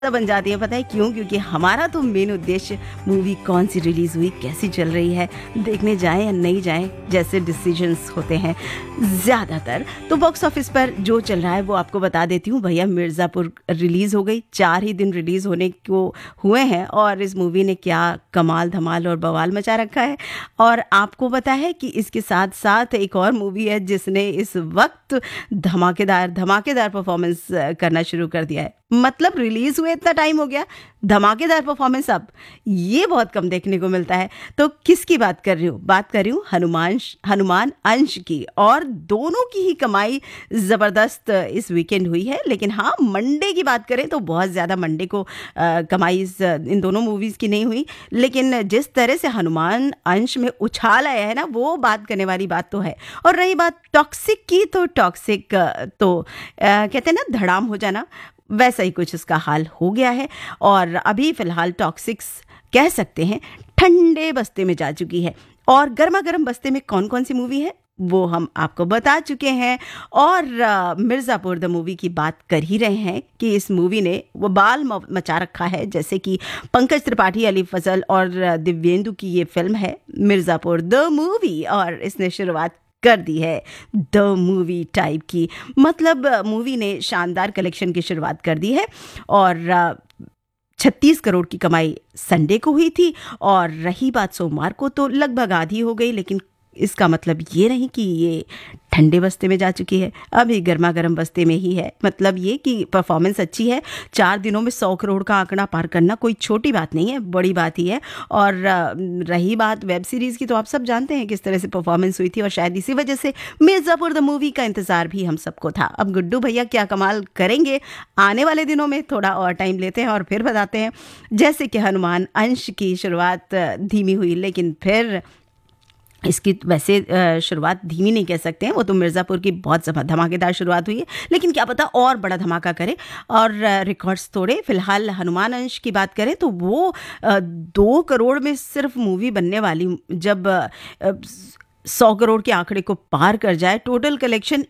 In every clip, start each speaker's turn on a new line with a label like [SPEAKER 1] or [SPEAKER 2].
[SPEAKER 1] बन जाती है। पता है क्यों? क्योंकि हमारा तो मेन उद्देश्य मूवी कौन सी रिलीज हुई, कैसी चल रही है, देखने जाएं या नहीं जाएं जैसे डिसीजंस होते हैं ज़्यादातर। तो बॉक्स ऑफिस पर जो चल रहा है वो आपको बता देती हूँ। भैया मिर्ज़ापुर रिलीज़ हो गई, 4 ही दिन रिलीज़ होने को हुए हैं और इस मूवी ने क्या कमाल धमाल और बवाल मचा रखा है। और आपको पता है कि इसके साथ साथ एक और मूवी है जिसने इस वक्त धमाकेदार परफॉर्मेंस करना शुरू कर दिया है। मतलब रिलीज हुए इतना टाइम हो गया, धमाकेदार परफॉर्मेंस अब ये बहुत कम देखने को मिलता है। तो किसकी बात कर रही हूँ? बात कर रही हूँ हनुमान अंश की। और दोनों की ही कमाई ज़बरदस्त इस वीकेंड हुई है। लेकिन हाँ, मंडे की बात करें तो बहुत ज़्यादा मंडे को कमाई इन दोनों मूवीज़ की नहीं हुई। लेकिन जिस तरह से हनुमान अंश में उछाल आया है ना, वो बात करने वाली बात तो है। और रही बात टॉक्सिक की, तो टॉक्सिक तो कहते हैं ना धड़ाम हो जाना, वैसा ही कुछ इसका हाल हो गया है। और अभी फ़िलहाल टॉक्सिक्स कह सकते हैं ठंडे बस्ते में जा चुकी है। और गर्मा गर्म बस्ते में कौन कौन सी मूवी है वो हम आपको बता चुके हैं। और मिर्ज़ापुर द मूवी की बात कर ही रहे हैं कि इस मूवी ने वो बाल मचा रखा है। जैसे कि पंकज त्रिपाठी, अली फजल और दिव्येंदु की ये फिल्म है मिर्ज़ापुर द मूवी, और इसने शुरुआत कर दी है द मूवी टाइप की। मतलब मूवी ने शानदार कलेक्शन की शुरुआत कर दी है। और 36 करोड़ की कमाई संडे को हुई थी। और रही बात सोमवार को, तो लगभग आधी हो गई। लेकिन इसका मतलब ये नहीं कि ये ठंडे बस्ते में जा चुकी है, अभी गर्मा गर्म बस्ते में ही है। मतलब ये कि परफॉर्मेंस अच्छी है। 4 दिनों में 100 करोड़ का आंकड़ा पार करना कोई छोटी बात नहीं है, बड़ी बात ही है। और रही बात वेब सीरीज़ की, तो आप सब जानते हैं किस तरह से परफॉर्मेंस हुई थी। और शायद इसी वजह से मिर्ज़ापुर द मूवी का इंतज़ार भी हम सबको था। अब गुड्डू भैया क्या कमाल करेंगे आने वाले दिनों में, थोड़ा और टाइम लेते हैं और फिर बताते हैं। जैसे कि हनुमान अंश की शुरुआत धीमी हुई, लेकिन फिर इसकी वैसे शुरुआत धीमी नहीं कह सकते हैं, वो तो मिर्ज़ापुर की बहुत धमाकेदार शुरुआत हुई है। लेकिन क्या पता और बड़ा धमाका करे और रिकॉर्ड्स तोड़े। फिलहाल हनुमान अंश की बात करें तो वो 2 करोड़ में सिर्फ मूवी बनने वाली, जब 100 करोड़ के आंकड़े को पार कर जाए, टोटल कलेक्शन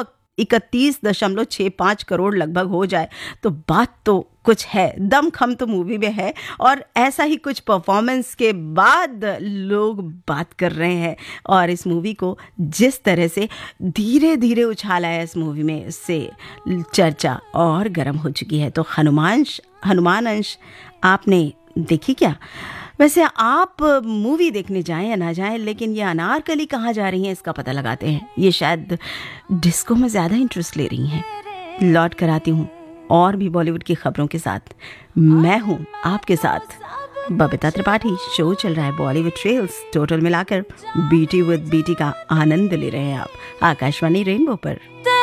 [SPEAKER 1] 131.65 करोड़ लगभग हो जाए, तो बात तो कुछ है, दम खम तो मूवी में है। और ऐसा ही कुछ परफॉर्मेंस के बाद लोग बात कर रहे हैं। और इस मूवी को जिस तरह से धीरे धीरे उछाला है इस मूवी में, इससे चर्चा और गर्म हो चुकी है। तो हनुमान अंश आपने देखी क्या? वैसे आप मूवी देखने जाएं या ना जाएं, लेकिन ये अनारकली कहाँ जा रही हैं इसका पता लगाते हैं। ये शायद डिस्को में ज़्यादा इंटरेस्ट ले रही हैं। लौट कर आती हूँ और भी बॉलीवुड की खबरों के साथ। मैं हूँ आपके साथ बबीता त्रिपाठी। शो चल रहा है बॉलीवुड ट्रेल्स, टोटल मिलाकर बीटी विद बीटी का आनंद ले रहे हैं आप आकाशवाणी रेनबो पर।